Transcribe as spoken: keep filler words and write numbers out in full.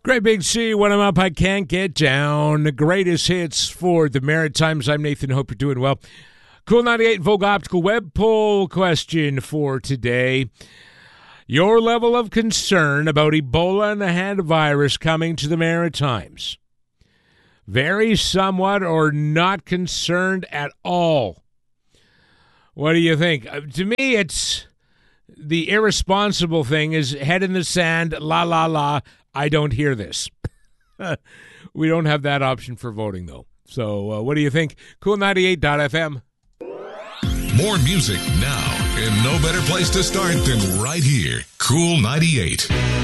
Great Big C, when I'm up, I can't get down. The greatest hits for the Maritimes. I'm Nathan. Hope you're doing well. Cool ninety-eight Vogue Optical Web Poll question for today. Your level of concern about Ebola and the hantavirus coming to the Maritimes. Very, somewhat, or not concerned at all. What do you think? Uh, to me, it's the irresponsible thing is head in the sand, la, la, la. I don't hear this. We don't have that option for voting, though. So uh, what do you think? cool ninety-eight dot f m. More music now, and no better place to start than right here. Cool ninety-eight.